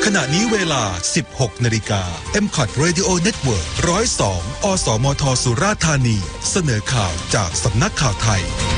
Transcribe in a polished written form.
ขณะนี้เวลา 16 นาฬิกา MCOT Radio Network 102 อสมทสุราษฎร์ธานีเสนอข่าวจากสำนักข่าวไทย